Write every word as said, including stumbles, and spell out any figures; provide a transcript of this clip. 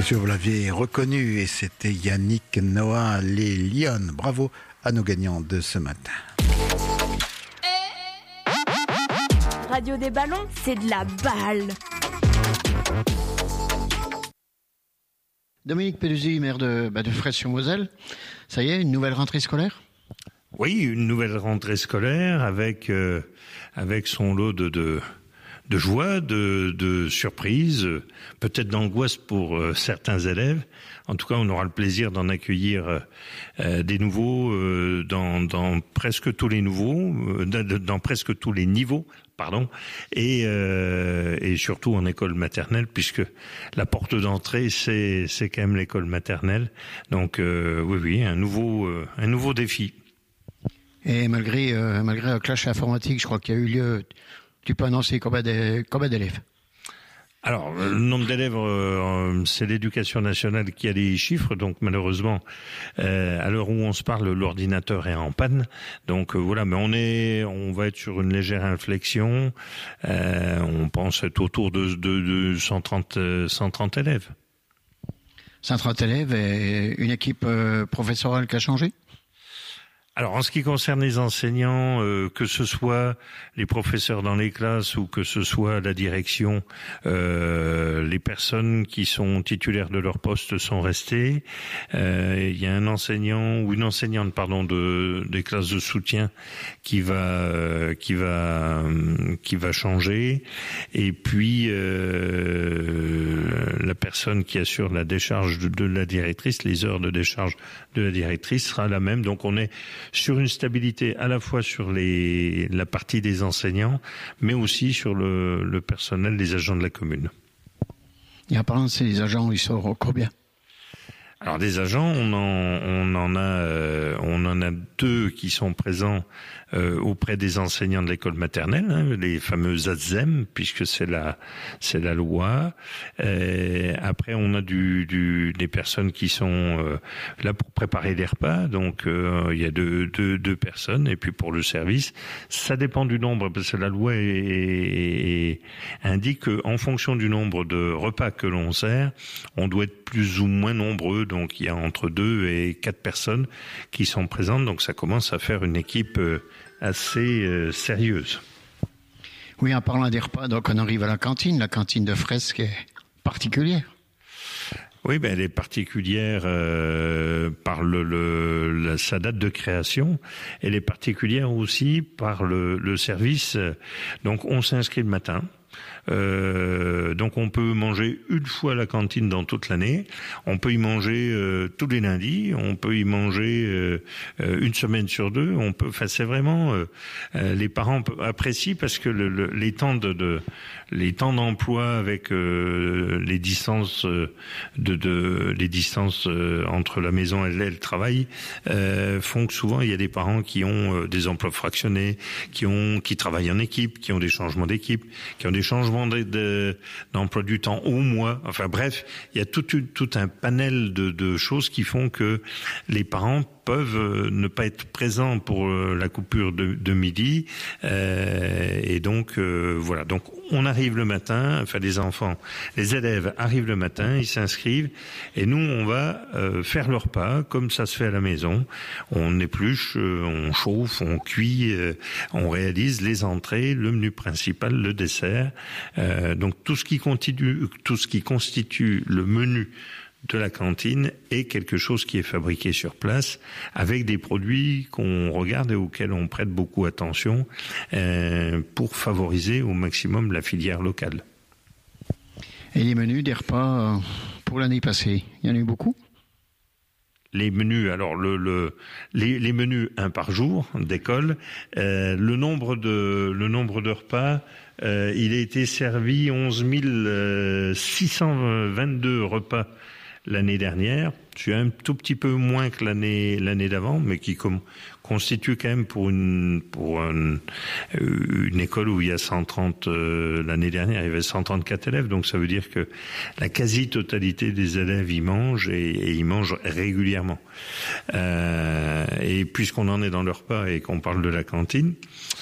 Monsieur, vous l'aviez reconnu et c'était Yannick Noah, les Lyon. Bravo à nos gagnants de ce matin. Radio des ballons, c'est de la balle. Dominique Pelusi, maire de, bah de Fraisse-sur-Moselle, ça y est, une nouvelle rentrée scolaire ? Oui, une nouvelle rentrée scolaire avec euh, avec son lot de, de de joie, de, de surprise, peut-être d'angoisse pour euh, certains élèves. En tout cas, on aura le plaisir d'en accueillir euh, des nouveaux euh, dans, dans presque tous les nouveaux, euh, dans, dans presque tous les niveaux, pardon, et, euh, et surtout en école maternelle, puisque la porte d'entrée c'est c'est quand même l'école maternelle. Donc euh, oui, oui, un nouveau euh, un nouveau défi. Et malgré euh, malgré un clash informatique, je crois qu'il y a eu lieu. Tu peux annoncer combien d'élèves ? Alors, le nombre d'élèves, euh, c'est l'Éducation nationale qui a les chiffres, donc malheureusement, euh, à l'heure où on se parle, l'ordinateur est en panne. Donc euh, voilà, mais on est, on va être sur une légère inflexion. Euh, on pense être autour de, de, de cent trente, cent trente élèves. cent trente élèves et une équipe euh, professorale qui a changé ? Alors, en ce qui concerne les enseignants, euh, que ce soit les professeurs dans les classes ou que ce soit la direction, euh, les personnes qui sont titulaires de leur poste sont restées. Euh, il y a un enseignant ou une enseignante, pardon, de des classes de soutien qui va euh, qui va euh, qui va changer. Et puis euh, la personne qui assure la décharge de, de la directrice, les heures de décharge de la directrice sera la même. Donc, on est sur une stabilité à la fois sur les, la partie des enseignants, mais aussi sur le, le personnel des agents de la commune. Et en parlant de ces agents, ils sont combien ? Alors des agents, on en, on en a, euh, on en a deux qui sont présents euh, auprès des enseignants de l'école maternelle, hein, les fameux A Z E M, puisque c'est la, c'est la loi. Et après, on a du, du, des personnes qui sont euh, là pour préparer les repas, donc euh, il y a deux, deux, deux personnes. Et puis pour le service, ça dépend du nombre, parce que la loi est, est, est, indique qu'en fonction du nombre de repas que l'on sert, on doit être plus ou moins nombreux. Donc il y a entre deux et quatre personnes qui sont présentes, donc ça commence à faire une équipe assez euh, sérieuse. Oui, en parlant des repas, donc on arrive à la cantine, la cantine de Fraisse qui est particulière. Oui, ben elle est particulière euh, par le, le la, sa date de création. Elle est particulière aussi par le, le service. Donc on s'inscrit le matin. Euh, donc on peut manger une fois à la cantine dans toute l'année. On peut y manger euh, tous les lundis. On peut y manger euh, une semaine sur deux. On peut. Enfin, c'est vraiment euh, les parents apprécient parce que le, le, les temps de, de les temps d'emploi avec euh, les distances de, de les distances euh, entre la maison et le travail euh, font que souvent il y a des parents qui ont euh, des emplois fractionnés, qui ont qui travaillent en équipe, qui ont des changements d'équipe, qui ont des changements de, de, d'emploi du temps au mois. Enfin bref, il y a tout, tout un panel de, de choses qui font que les parents peuvent ne pas être présents pour la coupure de, de midi. Euh, et donc, euh, voilà. Donc, on arrive le matin, enfin les enfants, les élèves arrivent le matin, ils s'inscrivent, et nous, on va euh, faire leur repas, comme ça se fait à la maison. On épluche, euh, on chauffe, on cuit, euh, on réalise les entrées, le menu principal, le dessert. Euh, donc, tout ce qui constitue, tout ce qui constitue le menu de la cantine est quelque chose qui est fabriqué sur place avec des produits qu'on regarde et auxquels on prête beaucoup attention euh, pour favoriser au maximum la filière locale. Et les menus des repas pour l'année passée, il y en a eu beaucoup ? Les menus, alors le, le les, les menus un par jour d'école, euh, le nombre de le nombre de repas, euh, il a été servi onze mille six cent vingt-deux repas l'année dernière. C'est un tout petit peu moins que l'année l'année d'avant, mais qui com- constitue quand même pour une pour une, une école où il y a cent trente euh, l'année dernière il y avait cent trente-quatre élèves, donc ça veut dire que la quasi-totalité des élèves y mangent et, et y mangent régulièrement. Euh, et puisqu'on en est dans le repas et qu'on parle de la cantine,